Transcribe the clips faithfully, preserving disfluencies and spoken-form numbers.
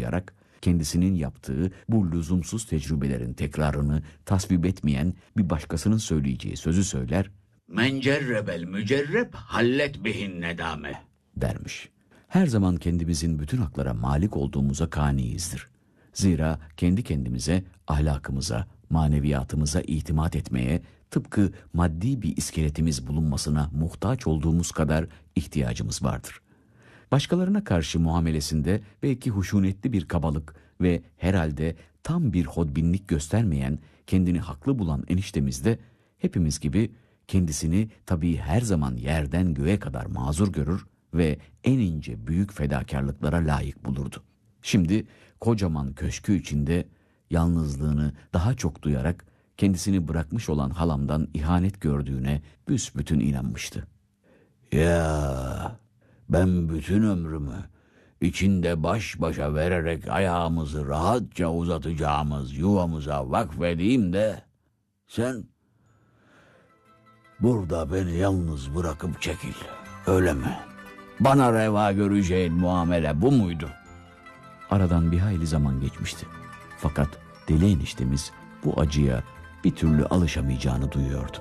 duyarak kendisinin yaptığı bu lüzumsuz tecrübelerin tekrarını tasvip etmeyen bir başkasının söyleyeceği sözü söyler, "Men cerrebel mücerreb hallet bihin nedame" dermiş. Her zaman kendimizin bütün haklara malik olduğumuza kaniyizdir. Zira kendi kendimize, ahlakımıza, maneviyatımıza itimat etmeye, tıpkı maddi bir iskeletimiz bulunmasına muhtaç olduğumuz kadar ihtiyacımız vardır. Başkalarına karşı muamelesinde belki huşunetli bir kabalık ve herhalde tam bir hodbinlik göstermeyen, kendini haklı bulan eniştemiz de hepimiz gibi kendisini tabii her zaman yerden göğe kadar mazur görür ve en ince büyük fedakarlıklara layık bulurdu. Şimdi kocaman köşkü içinde yalnızlığını daha çok duyarak kendisini bırakmış olan halamdan ihanet gördüğüne büsbütün inanmıştı. "Ya ben bütün ömrümü içinde baş başa vererek ayağımızı rahatça uzatacağımız yuvamıza vakfedeyim de sen burada beni yalnız bırakıp çekil, öyle mi? Bana reva göreceğin muamele bu muydu?" Aradan bir hayli zaman geçmişti. Fakat deli eniştemiz bu acıya bir türlü alışamayacağını duyuyordu.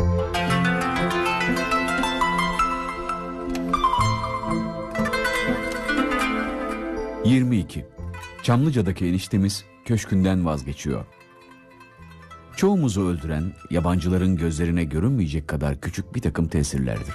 yirmi iki. Çamlıca'daki eniştemiz köşkünden vazgeçiyor. Çoğumuzu öldüren, yabancıların gözlerine görünmeyecek kadar küçük bir takım tesirlerdir.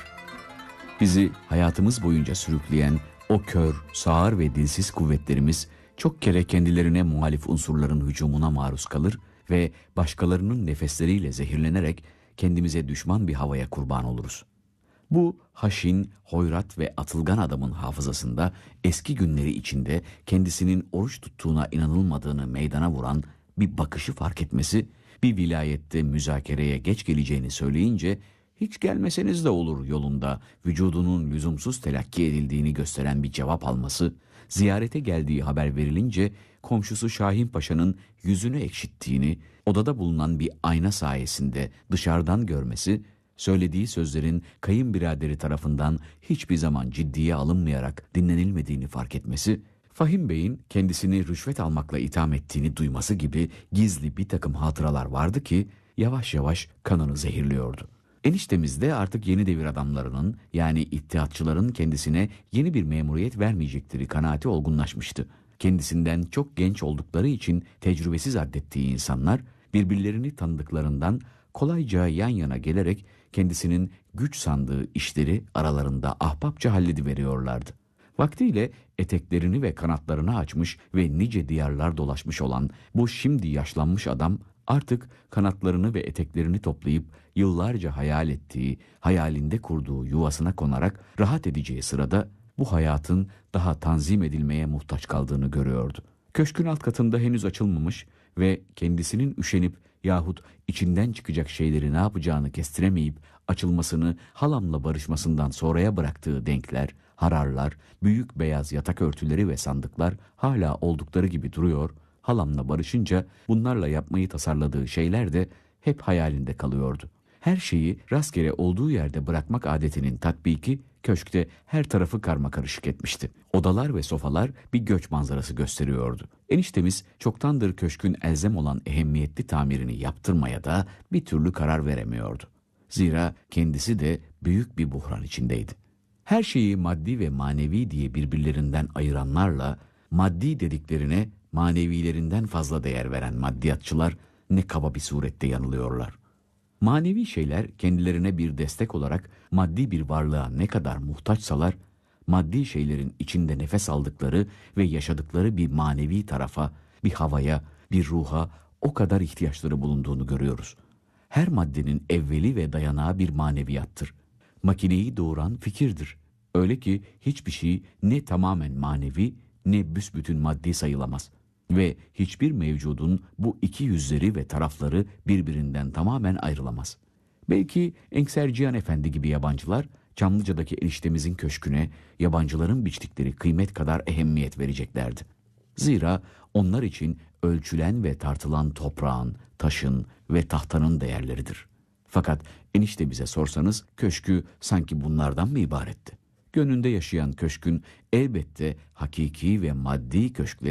Bizi hayatımız boyunca sürükleyen o kör, sağır ve dilsiz kuvvetlerimiz çok kere kendilerine muhalif unsurların hücumuna maruz kalır ve başkalarının nefesleriyle zehirlenerek kendimize düşman bir havaya kurban oluruz. Bu haşin, hoyrat ve atılgan adamın hafızasında eski günleri içinde kendisinin oruç tuttuğuna inanılmadığını meydana vuran bir bakışı fark etmesi, bir vilayette müzakereye geç geleceğini söyleyince hiç gelmeseniz de olur yolunda vücudunun lüzumsuz telakki edildiğini gösteren bir cevap alması, ziyarete geldiği haber verilince komşusu Şahin Paşa'nın yüzünü ekşittiğini, odada bulunan bir ayna sayesinde dışarıdan görmesi, söylediği sözlerin kayınbiraderi tarafından hiçbir zaman ciddiye alınmayarak dinlenilmediğini fark etmesi, Fahim Bey'in kendisini rüşvet almakla itham ettiğini duyması gibi gizli bir takım hatıralar vardı ki yavaş yavaş kanını zehirliyordu. Eniştemiz de artık yeni devir adamlarının, yani ittihatçıların kendisine yeni bir memuriyet vermeyecekleri kanaati olgunlaşmıştı. Kendisinden çok genç oldukları için tecrübesiz addettiği insanlar birbirlerini tanıdıklarından kolayca yan yana gelerek kendisinin güç sandığı işleri aralarında ahbapça hallediveriyorlardı. Vaktiyle eteklerini ve kanatlarını açmış ve nice diyarlar dolaşmış olan bu şimdi yaşlanmış adam artık kanatlarını ve eteklerini toplayıp yıllarca hayal ettiği, hayalinde kurduğu yuvasına konarak rahat edeceği sırada bu hayatın daha tanzim edilmeye muhtaç kaldığını görüyordu. Köşkün alt katında henüz açılmamış ve kendisinin üşenip yahut içinden çıkacak şeyleri ne yapacağını kestiremeyip açılmasını halamla barışmasından sonraya bıraktığı denkler, hararlar, büyük beyaz yatak örtüleri ve sandıklar hala oldukları gibi duruyor. Halamla barışınca bunlarla yapmayı tasarladığı şeyler de hep hayalinde kalıyordu. Her şeyi rastgele olduğu yerde bırakmak adetinin tatbiki köşkte her tarafı karmakarışık etmişti. Odalar ve sofalar bir göç manzarası gösteriyordu. Eniştemiz çoktandır köşkün elzem olan ehemmiyetli tamirini yaptırmaya da bir türlü karar veremiyordu. Zira kendisi de büyük bir buhran içindeydi. Her şeyi maddi ve manevi diye birbirlerinden ayıranlarla maddi dediklerine manevilerinden fazla değer veren maddiyatçılar ne kaba bir surette yanılıyorlar. Manevi şeyler kendilerine bir destek olarak maddi bir varlığa ne kadar muhtaçsalar, maddi şeylerin içinde nefes aldıkları ve yaşadıkları bir manevi tarafa, bir havaya, bir ruha o kadar ihtiyaçları bulunduğunu görüyoruz. Her maddenin evveli ve dayanağı bir maneviyattır. Makineyi doğuran fikirdir. Öyle ki hiçbir şey ne tamamen manevi ne büsbütün maddi sayılamaz. Ve hiçbir mevcudun bu iki yüzleri ve tarafları birbirinden tamamen ayrılamaz. Belki Enser Cihan Efendi gibi yabancılar Çamlıca'daki eniştemizin köşküne yabancıların biçtikleri kıymet kadar ehemmiyet vereceklerdi. Zira onlar için ölçülen ve tartılan toprağın, taşın ve tahtanın değerleridir. Fakat eniştemize sorsanız köşkü sanki bunlardan mı ibaretti? Gönlünde yaşayan köşkün elbette hakiki ve maddi köşkleri